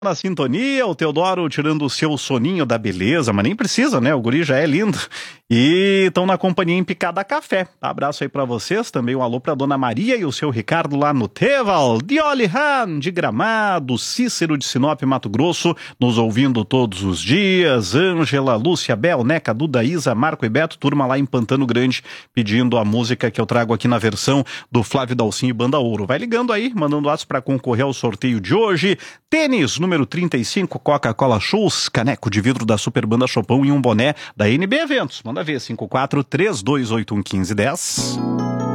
Na sintonia, o Teodoro tirando o seu soninho da beleza, mas nem precisa, né? O guri já é lindo. E estão na companhia em Picada Café. Abraço aí pra vocês, também um alô pra Dona Maria e o seu Ricardo lá no Teval, Dioli Han de Gramado, Cícero de Sinop, Mato Grosso, nos ouvindo todos os dias, Ângela, Lúcia, Bel, Neca, Duda, Isa, Marco e Beto, turma lá em Pantano Grande, pedindo a música que eu trago aqui na versão do Flávio Dalcinho e Banda Ouro. Vai ligando aí, mandando WhatsApp pra concorrer ao sorteio de hoje. Tênis, número 35, Coca-Cola Shows, caneco de vidro da Super Banda Chopão e um boné da NB Eventos. Manda ver, 54-3281-1510.